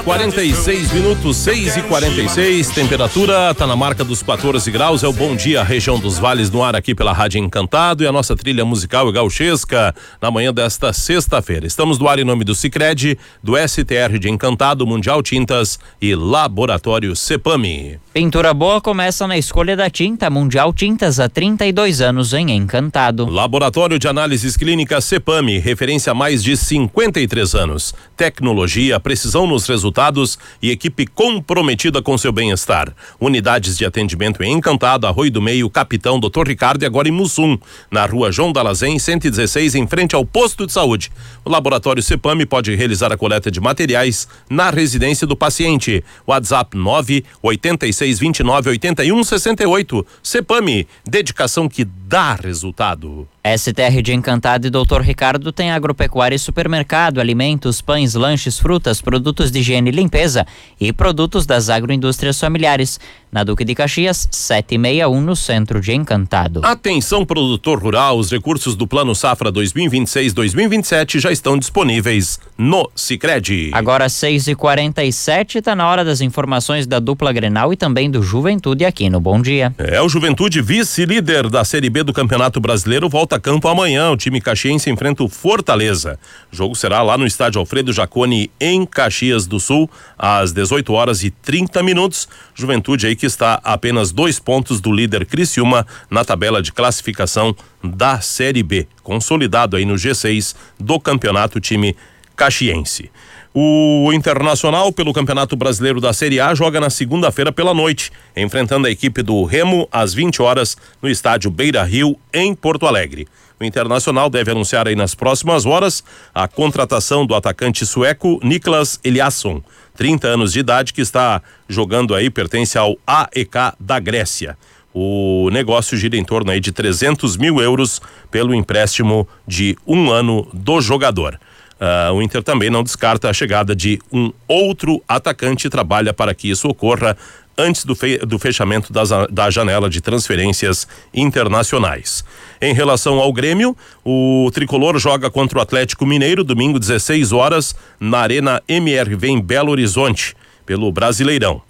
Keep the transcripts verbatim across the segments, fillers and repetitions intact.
quarenta e seis minutos, seis e quarenta e seis, temperatura tá na marca dos quatorze graus. É o Bom Dia Região dos Vales no ar aqui pela Rádio Encantado, e a nossa trilha musical é gauchesca na manhã desta sexta-feira. Estamos no ar em nome do Sicredi, do S T R de Encantado, Mundial Tintas e Laboratório Cepame. Pintura boa começa na escolha da tinta. Mundial Tintas, há trinta e dois anos em Encantado. Laboratório de Análises Clínicas Cepame, referência há mais de cinquenta e três anos. Tecnologia, precisão nos resultados e equipe comprometida com seu bem-estar. Unidades de atendimento em Encantado, Arroio do Meio, Capitão, doutor Ricardo e agora em Mussum, na rua João Dalazen, cento e dezesseis, em frente ao posto de saúde. O Laboratório Cepame pode realizar a coleta de materiais na residência do paciente. WhatsApp nove oito seis, dois nove, oito um seis oito. Cepame, dedicação que dá resultado. S T R de Encantado e doutor Ricardo tem agropecuária e supermercado, alimentos, pães, lanches, frutas, produtos de higiene e limpeza e produtos das agroindústrias familiares. Na Duque de Caxias, setecentos e sessenta e um, no centro de Encantado. Atenção, produtor rural, os recursos do Plano Safra dois mil e vinte e seis, dois mil e vinte e sete já estão disponíveis no Sicredi. Agora seis e quarenta e sete, está na hora das informações da dupla Grenal e também do Juventude aqui no Bom Dia. É, o Juventude, vice-líder da Série B do Campeonato Brasileiro, volta a campo amanhã. O time caxiense enfrenta o Fortaleza. O jogo será lá no estádio Alfredo Jaconi, em Caxias do Sul, às dezoito horas e trinta minutos. Juventude aí que está a apenas dois pontos do líder Criciúma na tabela de classificação da Série B, consolidado aí no G seis do campeonato, time caxiense. O Internacional, pelo Campeonato Brasileiro da Série A, joga na segunda-feira pela noite, enfrentando a equipe do Remo às vinte horas no estádio Beira-Rio, em Porto Alegre. O Internacional deve anunciar aí nas próximas horas a contratação do atacante sueco Niklas Eliasson, trinta anos de idade, que está jogando aí, pertence ao A E K da Grécia. O negócio gira em torno aí de trezentos mil euros pelo empréstimo de um ano do jogador. Uh, o Inter também não descarta a chegada de um outro atacante e trabalha para que isso ocorra antes do, fe- do fechamento das, da janela de transferências internacionais. Em relação ao Grêmio, o tricolor joga contra o Atlético Mineiro domingo, dezesseis horas, na Arena M R V em Belo Horizonte, pelo Brasileirão.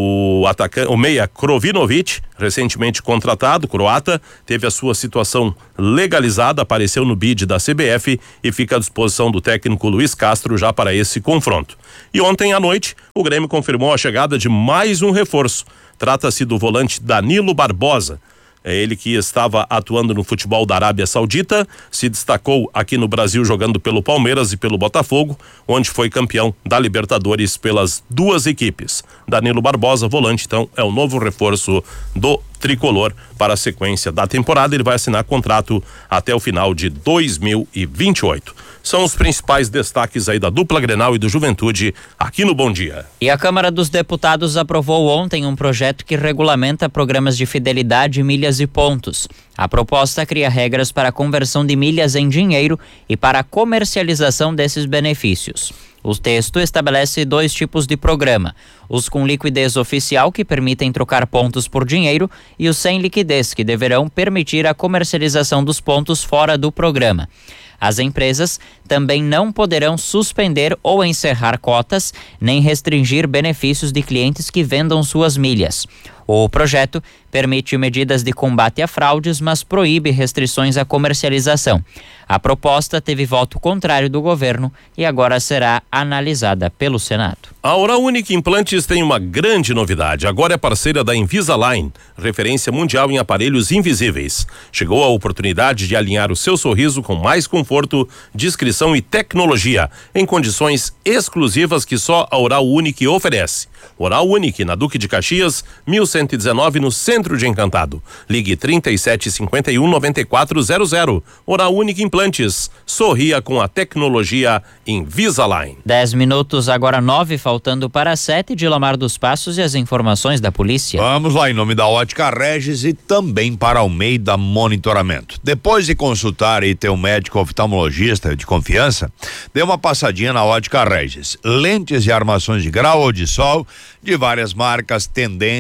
O atacante, o meia Krovinovic, recentemente contratado, croata, teve a sua situação legalizada, apareceu no bid da C B F e fica à disposição do técnico Luiz Castro já para esse confronto. E ontem à noite, o Grêmio confirmou a chegada de mais um reforço. Trata-se do volante Danilo Barbosa. É ele que estava atuando no futebol da Arábia Saudita, se destacou aqui no Brasil jogando pelo Palmeiras e pelo Botafogo, onde foi campeão da Libertadores pelas duas equipes. Danilo Barbosa, volante, então, é o novo reforço do tricolor para a sequência da temporada. Ele vai assinar contrato até o final de dois mil e vinte e oito. São os principais destaques aí da dupla Grenal e do Juventude aqui no Bom Dia. E a Câmara dos Deputados aprovou ontem um projeto que regulamenta programas de fidelidade, milhas e pontos. A proposta cria regras para a conversão de milhas em dinheiro e para a comercialização desses benefícios. O texto estabelece dois tipos de programa: os com liquidez oficial, que permitem trocar pontos por dinheiro, e os sem liquidez, que deverão permitir a comercialização dos pontos fora do programa. As empresas também não poderão suspender ou encerrar cotas, nem restringir benefícios de clientes que vendam suas milhas. O projeto permite medidas de combate a fraudes, mas proíbe restrições à comercialização. A proposta teve voto contrário do governo e agora será analisada pelo Senado. A Oral Unique Implantes tem uma grande novidade. Agora é parceira da Invisalign, referência mundial em aparelhos invisíveis. Chegou a oportunidade de alinhar o seu sorriso com mais conforto, discrição e tecnologia, em condições exclusivas que só a Oral Unique oferece. Oral Unique, na Duque de Caxias, mil cento e dezenove, no centro de Encantado. Ligue trinta e sete, cinquenta e um, noventa e quatro zero zero. Oral Unique Implantes. Sorria com a tecnologia Invisalign. Dez minutos, agora nove, faltando para sete. De Lamar dos Passos e as informações da polícia. Vamos lá, em nome da Ótica Regis e também para Almeida Monitoramento. Depois de consultar e ter um médico oftalmologista de confiança, dê uma passadinha na Ótica Regis. Lentes e armações de grau ou de sol, de várias marcas, tendências da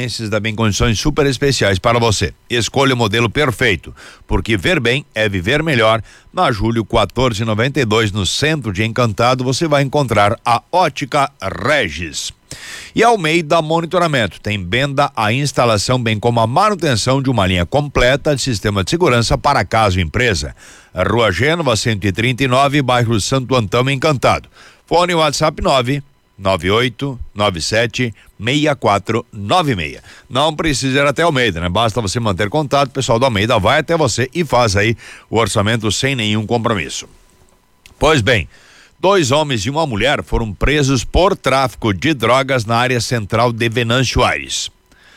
também condições super especiais para você. Escolha o modelo perfeito, porque ver bem é viver melhor. Na Júlio quatorze noventa e dois, no centro de Encantado, você vai encontrar a Ótica Regis. E Almeida Monitoramento tem venda, a instalação, bem como a manutenção de uma linha completa de sistema de segurança para casa e empresa. Rua Gênova cento e trinta e nove, bairro Santo Antão, Encantado. Fone WhatsApp nove nove oito nove sete seis quatro nove seis. Não precisa ir até Almeida, né? Basta você manter contato, o pessoal do Almeida vai até você e faz aí o orçamento sem nenhum compromisso. Pois bem, dois homens e uma mulher foram presos por tráfico de drogas na área central de Venâncio Aires.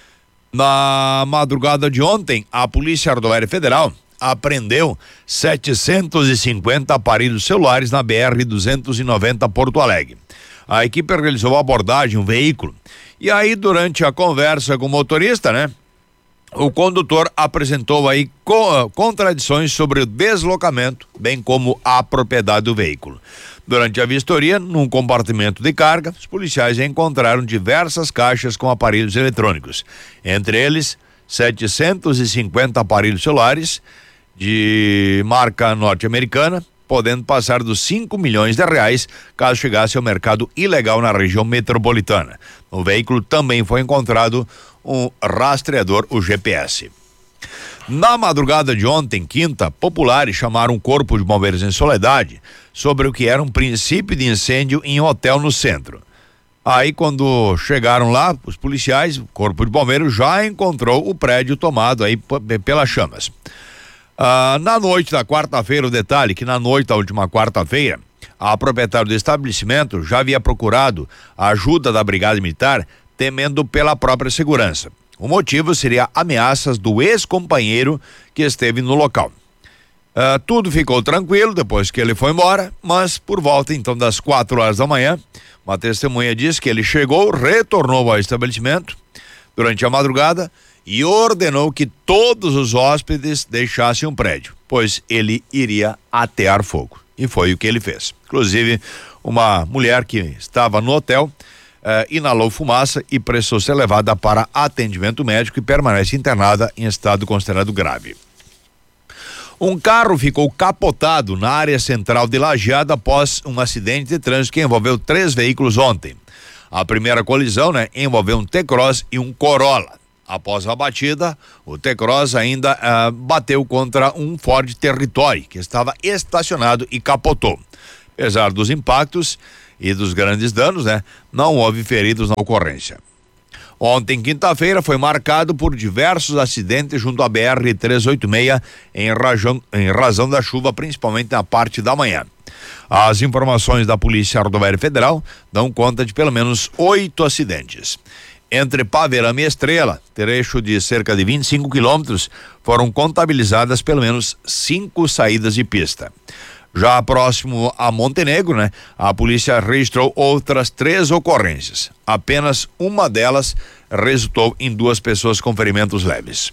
Na madrugada de ontem, a Polícia Rodoviária Federal apreendeu setecentos e cinquenta aparelhos celulares na B R duzentos e noventa Porto Alegre. A equipe realizou a abordagem, um veículo. E aí, durante a conversa com o motorista, né? O condutor apresentou aí co- contradições sobre o deslocamento, bem como a propriedade do veículo. Durante a vistoria, num compartimento de carga, os policiais encontraram diversas caixas com aparelhos eletrônicos. Entre eles, setecentos e cinquenta aparelhos celulares de marca norte-americana, podendo passar dos cinco milhões de reais caso chegasse ao mercado ilegal na região metropolitana. No veículo também foi encontrado um rastreador, o G P S. Na madrugada de ontem, quinta, populares chamaram um corpo de bombeiros em Soledade sobre o que era um princípio de incêndio em um hotel no centro. Aí, quando chegaram lá, os policiais, o corpo de bombeiros já encontrou o prédio tomado aí p- pelas chamas. Ah, na noite da quarta-feira, o detalhe que na noite da última quarta-feira, a proprietária do estabelecimento já havia procurado a ajuda da Brigada Militar, temendo pela própria segurança. O motivo seria ameaças do ex-companheiro que esteve no local. Ah, tudo ficou tranquilo depois que ele foi embora, mas por volta então das quatro horas da manhã, uma testemunha disse que ele chegou, retornou ao estabelecimento durante a madrugada e ordenou que todos os hóspedes deixassem o prédio, pois ele iria atear fogo. E foi o que ele fez. Inclusive, uma mulher que estava no hotel eh, inalou fumaça e precisou ser levada para atendimento médico e permanece internada em estado considerado grave. Um carro ficou capotado na área central de Lajeado após um acidente de trânsito que envolveu três veículos ontem. A primeira colisão, né, envolveu um T-Cross e um Corolla. Após a batida, o T-Cross ainda uh, bateu contra um Ford Territory, que estava estacionado e capotou. Apesar dos impactos e dos grandes danos, né, não houve feridos na ocorrência. Ontem, quinta-feira, foi marcado por diversos acidentes junto à B R trezentos e oitenta e seis em razão, em razão da chuva, principalmente na parte da manhã. As informações da Polícia Rodoviária Federal dão conta de pelo menos oito acidentes. Entre Paverama e Estrela, trecho de cerca de vinte e cinco quilômetros, foram contabilizadas pelo menos cinco saídas de pista. Já próximo a Montenegro, né, a polícia registrou outras três ocorrências. Apenas uma delas resultou em duas pessoas com ferimentos leves.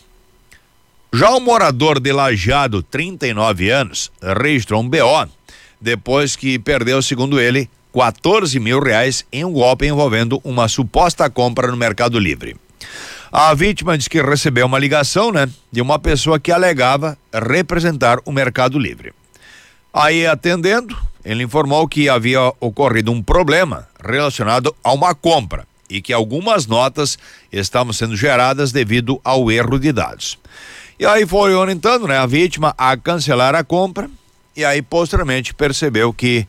Já o morador de Lajeado, trinta e nove anos, registrou um B O depois que perdeu, segundo ele, quatorze mil reais em um golpe envolvendo uma suposta compra no Mercado Livre. A vítima diz que recebeu uma ligação, né, de uma pessoa que alegava representar o Mercado Livre. Aí, atendendo, ele informou que havia ocorrido um problema relacionado a uma compra e que algumas notas estavam sendo geradas devido ao erro de dados. E aí foi orientando, né, a vítima a cancelar a compra e aí posteriormente percebeu que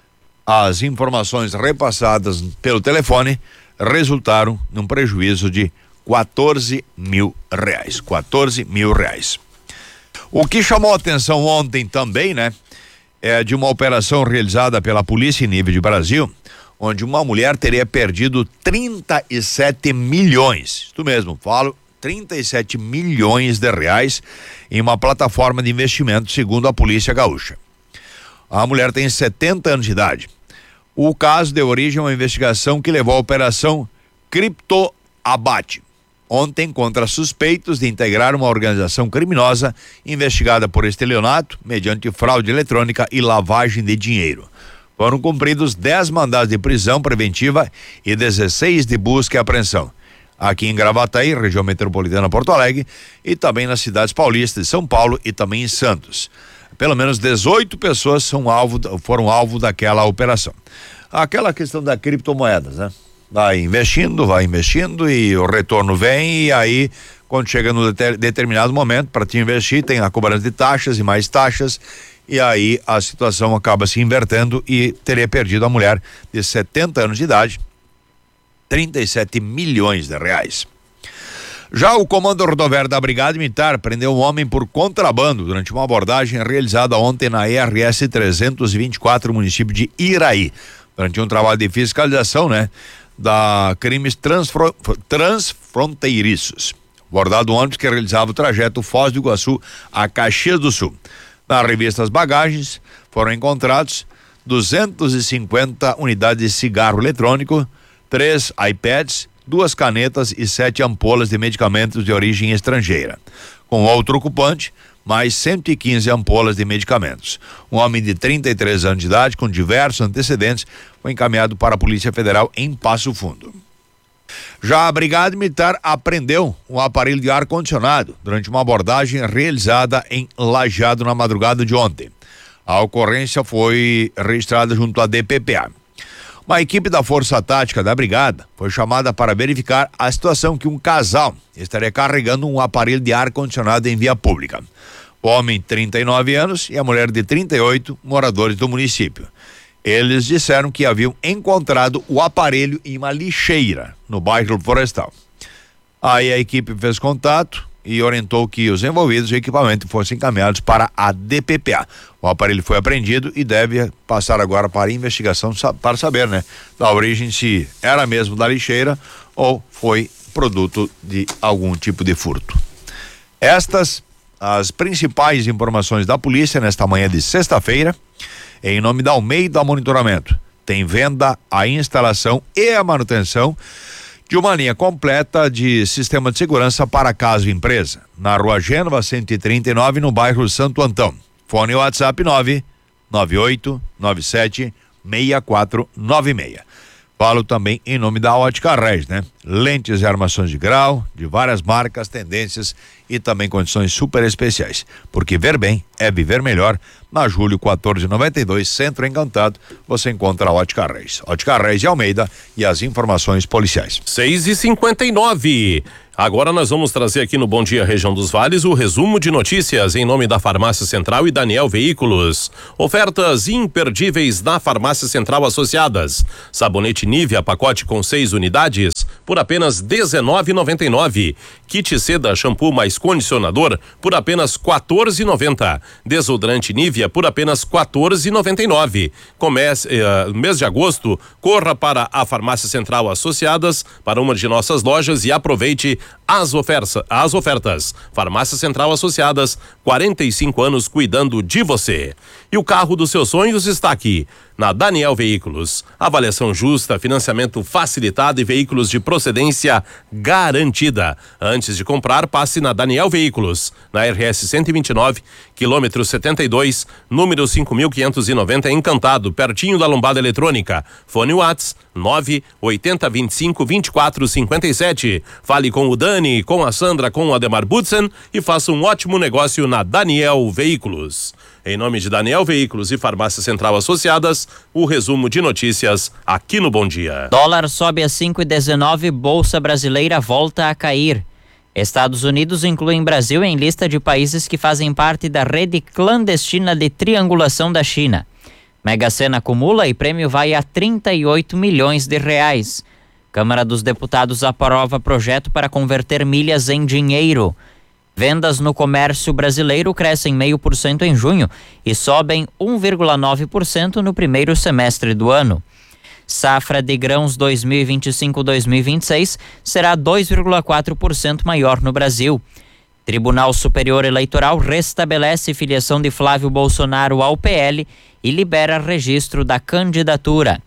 as informações repassadas pelo telefone resultaram num prejuízo de quatorze mil reais. quatorze mil reais. O que chamou a atenção ontem também, né, é de uma operação realizada pela Polícia em nível de Brasil, onde uma mulher teria perdido trinta e sete milhões. Isso mesmo, falo, trinta e sete milhões de reais em uma plataforma de investimento, segundo a Polícia Gaúcha. A mulher tem setenta anos de idade. O caso deu origem a uma investigação que levou à operação Criptoabate, ontem contra suspeitos de integrar uma organização criminosa investigada por estelionato, mediante fraude eletrônica e lavagem de dinheiro. Foram cumpridos dez mandados de prisão preventiva e dezesseis de busca e apreensão. aqui em Gravataí, região metropolitana Porto Alegre, e também nas cidades paulistas de São Paulo e também em Santos. Pelo menos dezoito pessoas são alvo, foram alvo daquela operação. Aquela questão da criptomoedas, né? Vai investindo, vai investindo e o retorno vem, e aí quando chega no deter, determinado momento para te investir, tem a cobrança de taxas e mais taxas, e aí a situação acaba se invertendo e teria perdido a mulher de setenta anos de idade trinta e sete milhões de reais. Já o Comando Rodoviário da Brigada Militar prendeu um homem por contrabando durante uma abordagem realizada ontem na E R S trezentos e vinte e quatro, município de Iraí, durante um trabalho de fiscalização, né, da crimes transfro, transfronteiriços. Abordado um ônibus que realizava o trajeto Foz do Iguaçu a Caxias do Sul. Na revista As Bagagens foram encontrados duzentas e cinquenta unidades de cigarro eletrônico, três iPads, duas canetas e sete ampolas de medicamentos de origem estrangeira. Com outro ocupante, mais cento e quinze ampolas de medicamentos. Um homem de trinta e três anos de idade, com diversos antecedentes, foi encaminhado para a Polícia Federal em Passo Fundo. Já a Brigada Militar apreendeu um aparelho de ar-condicionado durante uma abordagem realizada em Lajeado na madrugada de ontem. A ocorrência foi registrada junto à D P P A. Uma equipe da Força Tática da Brigada foi chamada para verificar a situação que um casal estaria carregando um aparelho de ar-condicionado em via pública. O homem, trinta e nove anos, e a mulher de trinta e oito, moradores do município. Eles disseram que haviam encontrado o aparelho em uma lixeira no bairro Florestal. Aí a equipe fez contato e orientou que os envolvidos e o equipamento fossem encaminhados para a D P P A. O aparelho foi apreendido e deve passar agora para a investigação para saber, né, da origem, se era mesmo da lixeira ou foi produto de algum tipo de furto. Estas as principais informações da polícia nesta manhã de sexta-feira. Em nome da Almeida Monitoramento, tem venda, a instalação e a manutenção de uma linha completa de sistema de segurança para casa e empresa. Na Rua Gênova cento e trinta e nove, no bairro Santo Antão. Fone WhatsApp nove nove oito nove sete seis quatro nove seis. Falo também em nome da Ótica Reis, né? Lentes e armações de grau, de várias marcas, tendências e também condições super especiais. Porque ver bem é viver melhor. Na Júlio quatorze noventa e dois, Centro Encantado, você encontra a Ótica Reis. Ótica Reis de Almeida e as informações policiais. seis e cinquenta e nove. Agora nós vamos trazer aqui no Bom Dia Região dos Vales o resumo de notícias em nome da Farmácia Central e Daniel Veículos. Ofertas imperdíveis na Farmácia Central Associadas. Sabonete Nivea, pacote com seis unidades, por apenas dezenove reais e noventa e nove. Kit Seda shampoo mais condicionador por apenas quatorze reais e noventa centavos. Desodorante Nivea por apenas quatorze reais e noventa e nove centavos. Comece, uh, mês de agosto, corra para a Farmácia Central Associadas, para uma de nossas lojas, e aproveite as ofertas. As ofertas. Farmácia Central Associadas, quarenta e cinco anos cuidando de você. E o carro dos seus sonhos está aqui, na Daniel Veículos. Avaliação justa, financiamento facilitado e veículos de procedência garantida. Antes de comprar, passe na Daniel Veículos, na R S cento e vinte e nove, quilômetro setenta e dois, número cinco mil quinhentos e noventa, Encantado, pertinho da Lombada Eletrônica. Fone WhatsApp nove oito zero vinte e cinco vinte e quatro cinquenta e sete. Fale com o Dani, com a Sandra, com o Ademar Butzen e faça um ótimo negócio na Daniel Veículos. Em nome de Daniel Veículos e Farmácia Central Associadas, o resumo de notícias aqui no Bom Dia. Dólar sobe a cinco e dezenove, Bolsa Brasileira volta a cair. Estados Unidos incluem Brasil em lista de países que fazem parte da rede clandestina de triangulação da China. Mega Sena acumula e prêmio vai a trinta e oito milhões de reais. Câmara dos Deputados aprova projeto para converter milhas em dinheiro. Vendas no comércio brasileiro crescem zero vírgula cinco por cento em junho e sobem um vírgula nove por cento no primeiro semestre do ano. Safra de grãos dois mil e vinte e cinco a dois mil e vinte e seis será dois vírgula quatro por cento maior no Brasil. Tribunal Superior Eleitoral restabelece filiação de Flávio Bolsonaro ao P L e libera registro da candidatura.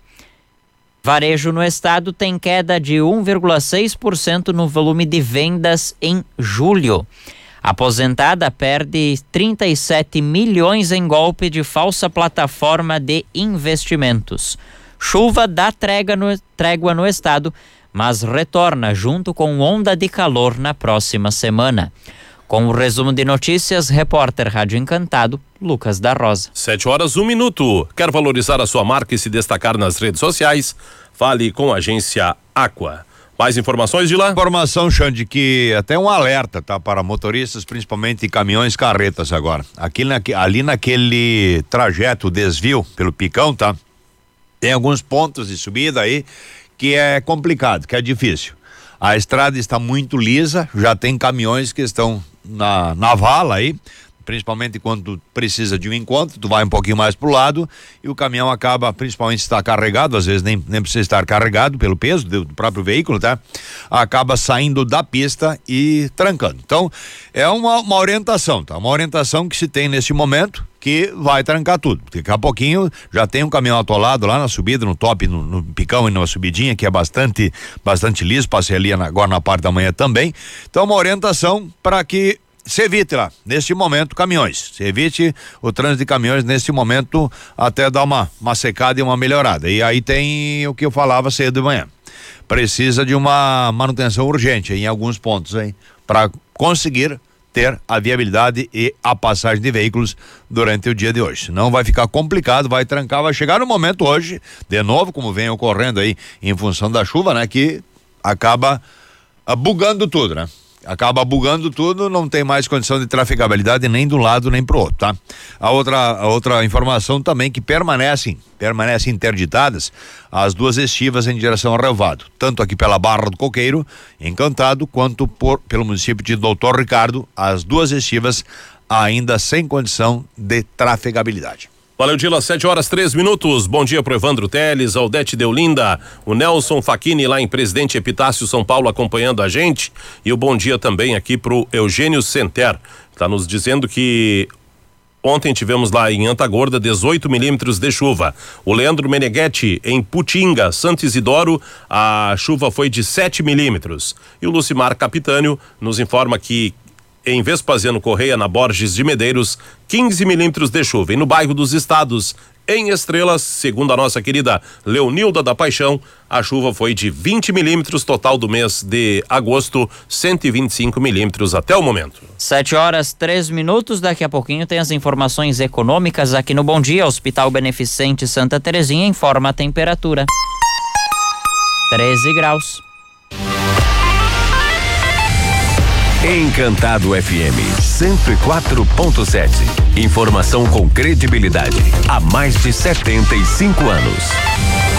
Varejo no estado tem queda de um vírgula seis por cento no volume de vendas em julho. Aposentada perde trinta e sete milhões em golpe de falsa plataforma de investimentos. Chuva dá trégua no, trégua no estado, mas retorna junto com onda de calor na próxima semana. Com o resumo de notícias, repórter Rádio Encantado, Lucas da Rosa. Sete horas, um minuto. Quer valorizar a sua marca e se destacar nas redes sociais? Fale com a agência Aqua. Mais informações de lá? Informação, Xande, que até um alerta, tá? Para motoristas, principalmente caminhões, carretas agora. Aqui na, ali naquele trajeto, desvio pelo Picão, tá? Tem alguns pontos de subida aí que é complicado, que é difícil. A estrada está muito lisa, já tem caminhões que estão na, na vala aí, principalmente quando tu precisa de um encontro, tu vai um pouquinho mais pro lado e o caminhão acaba, principalmente se está carregado, às vezes nem, nem precisa estar carregado pelo peso do, do próprio veículo, tá? Acaba saindo da pista e trancando. Então, é uma, uma orientação, tá? Uma orientação que se tem nesse momento que vai trancar tudo. Daqui a pouquinho já tem um caminhão atolado lá na subida, no top, no, no Picão e numa subidinha que é bastante, bastante liso, passei ali na, agora na parte da manhã também. Então, uma orientação para que se evite lá, neste momento, caminhões. Se evite o trânsito de caminhões neste momento até dar uma, uma secada e uma melhorada. E aí tem o que eu falava cedo de manhã. Precisa de uma manutenção urgente em alguns pontos, hein? Para conseguir ter a viabilidade e a passagem de veículos durante o dia de hoje. Senão vai ficar complicado, vai trancar, vai chegar no momento hoje, de novo, como vem ocorrendo aí em função da chuva, né? Que acaba uh, bugando tudo, né? Acaba bugando tudo, não tem mais condição de trafegabilidade nem de um lado nem pro outro, tá? A outra, a outra informação também que permanecem, permanecem interditadas as duas estivas em direção ao Relvado, tanto aqui pela Barra do Coqueiro, Encantado, quanto por, pelo município de Doutor Ricardo, as duas estivas ainda sem condição de trafegabilidade. Valeu, Dila, sete horas, três minutos. Bom dia pro Evandro Teles, Aldete Deolinda, o Nelson Facchini lá em Presidente Epitácio, São Paulo, acompanhando a gente. E o bom dia também aqui pro Eugênio Senter. Tá nos dizendo que ontem tivemos lá em Antagorda dezoito milímetros de chuva. O Leandro Meneghetti em Putinga, Santo Isidoro, a chuva foi de sete milímetros. E o Lucimar Capitânio nos informa que em Vespasiano Correia, na Borges de Medeiros, quinze milímetros de chuva. E no bairro dos Estados, em Estrelas, segundo a nossa querida Leonilda da Paixão, a chuva foi de vinte milímetros, total do mês de agosto, cento e vinte e cinco milímetros até o momento. Sete horas, três minutos. Daqui a pouquinho tem as informações econômicas aqui no Bom Dia. Hospital Beneficente Santa Terezinha informa a temperatura. treze graus. Encantado F M cento e quatro ponto sete. Informação com credibilidade há mais de setenta e cinco anos.